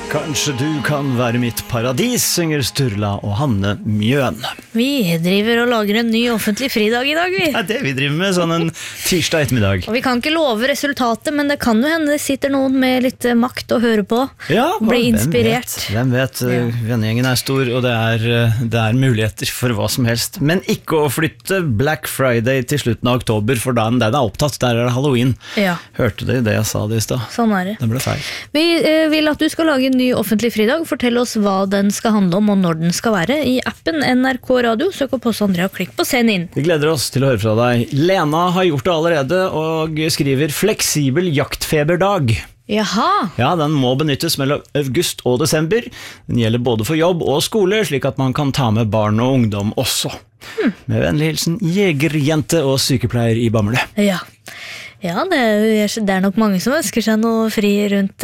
Kanskje du kan være mitt paradis, synger Sturla og Hanne Mjøen. Vi driver og lager en ny offentlig fridag i dag, vi. Det er det vi driver med, sånn en tirsdag ettermiddag. Og vi kan ikke love resultatet, men det kan jo hende det sitter noen med litt makt å høre på. Ja, bli inspirert. Hvem vet? Ja. Vennegjengen er stor, og det er muligheter for hva som helst. Men ikke å flytte Black Friday til slutten av oktober, for den er opptatt, der er det Halloween. Ja. Hørte du det jeg sa det i sted? Sånn er det. Det ble feil. Vi vil at du skal lage en ny offentlig fridag. Fortell oss hva den skal handle om og når den skal være. I appen NRK Radio, søk opp hos Andrea og klikk på send inn. Vi gleder oss til å høre fra deg. Lena har gjort det allerede og skriver fleksibel jaktfeberdag. Jaha. Ja, den må benyttes mellom august og desember. Den gjelder både for jobb og skole, slik at man kan ta med barn og ungdom også. Med vennlig hilsen jegerjente og sykepleier i Bamble. Ja. Ja, det er nok mange som ønsker seg noe fri rundt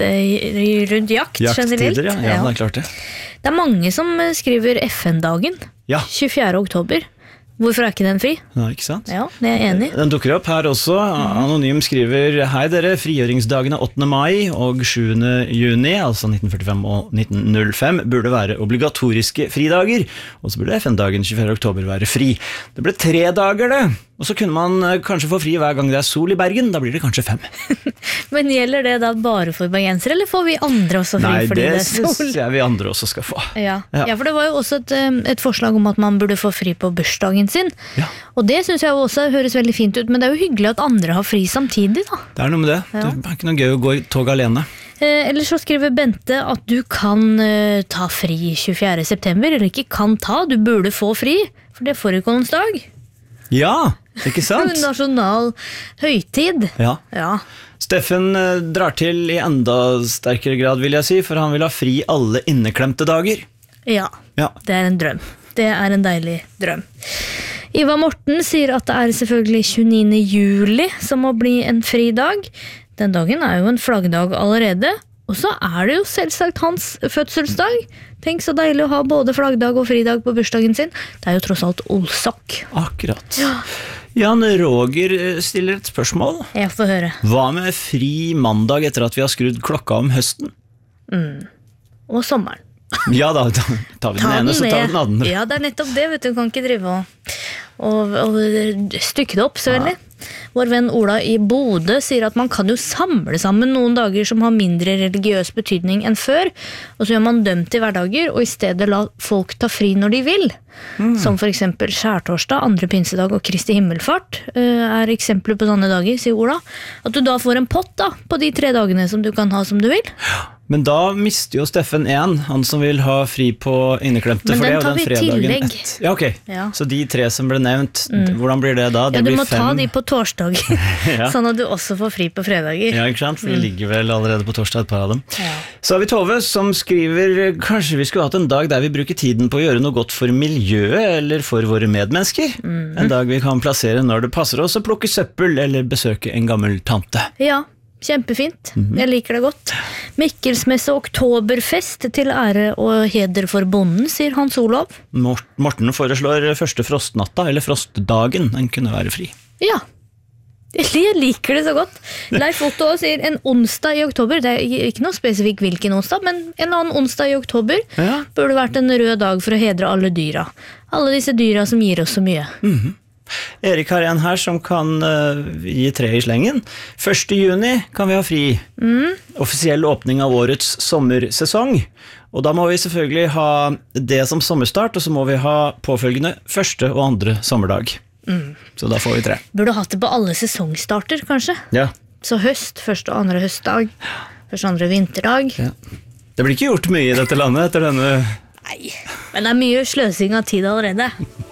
jakt generelt. Jakttider, ja, det er klart det. Det er mange som skriver FN-dagen, 24. oktober. Hvorfor er ikke den fri? Ja, ikke sant? Ja, det er jeg enig. Den dukker opp her også. Anonym skriver: Hei dere, frigjøringsdagene 8. mai og 7. juni, altså 1945 og 1905, burde være obligatoriske fridager, og så burde FN-dagen 24. oktober være fri. Det ble 3 dager det, og så kunne man kanskje få fri hver gang det er sol i Bergen, da blir det kanskje 5. Men gjelder det da bare for bergensere, eller får vi andre også fri? Nei, fordi det er sol? Nei, det synes jeg vi andre også skal få. Ja, for det var jo også et forslag om at man burde få fri på bursdagen sin. Ja. Og det synes jeg også høres veldig fint ut, men det er jo hyggelig at andre har fri samtidig da. Det er noe med det. Det er ikke noe gøy å gå i tog alene. Eller så skriver Bente at du kan ta fri 24. september, eller ikke kan ta, du burde få fri, for det får ikke noens dag. Ja, ikke sant? Nasjonal høytid. Ja. Steffen drar til i enda sterkere grad, vil jeg si, for han vil ha fri alle inneklemte dager. Ja. Det er en drøm. Det er en deilig drøm. Ivar Morten sier at det er selvfølgelig 29. juli som må bli en fridag. Den dagen er jo en flaggdag allerede, og så er det jo selvsagt hans fødselsdag. Tenk så deilig å ha både flaggdag og fridag på bursdagen sin. Det er jo tross alt Olsak. Akkurat. Jan Roger stiller et spørsmål. Jeg får høre. Hva med fri mandag etter at vi har skrudd klokka om høsten? Og sommeren. Ja da, tar vi den ene, så tar vi den andre. Ja, det er nettopp det, vet du. Du kan ikke drive og stykke det opp så veldig. Vår venn Ola i Bodø sier at man kan jo samle sammen noen dager som har mindre religiøs betydning enn før, og så gjør man dem til hverdager, og i stedet la folk ta fri når de vil. Som for eksempel skjærtorsdag, andre pinsedag og Kristi himmelfart er eksempler på sånne dager, sier Ola. At du da får en pott da, på de 3 dagene som du kan ha som du vil. Men da mister jo Steffen en, han som vil ha fri på inneklemte. Men den tar vi i tillegg. Ja, ok. Så de 3 som ble nevnt, hvordan blir det da? Det du blir må 5. ta de på torsdag, sånn at du også får fri på fredager. Ja, ikke sant? For de ligger vel allerede på torsdag, et par av dem. Så har vi Tove som skriver: kanskje vi skulle hatt en dag der vi bruker tiden på å gjøre noe godt for miljøet eller for våre medmennesker. En dag vi kan plassere når det passer oss å plukke søppel eller besøke en gammel tante. Ja, kjempefint. Jeg liker det godt. Mikkelsmesse oktoberfest til ære og heder for bonden, sier Hans Olav. Morten foreslår første frostnatta, eller frostdagen, den kunne være fri. Ja, jeg liker det så godt. Leif Otto sier en onsdag i oktober, det er ikke noe spesifikk hvilken onsdag, men en eller annen onsdag i oktober burde vært en rød dag for å hedre alle dyra. Alle disse dyra som gir oss så mye. Erik har en her som kan gi 3 i slengen. 1. juni kan vi ha fri. Offisiell åpning av årets sommersesong. Og da må vi selvfølgelig ha det som sommerstart, og så må vi ha påfølgende første og andre sommerdag. Så da får vi 3. Burde hatt det på alle sesongstarter, kanskje? Ja. Så høst, første og andre høstdag. Første og andre vinterdag. Ja. Det blir ikke gjort mye i dette landet etter denne... Nei, men det er mye sløsing av tid allerede.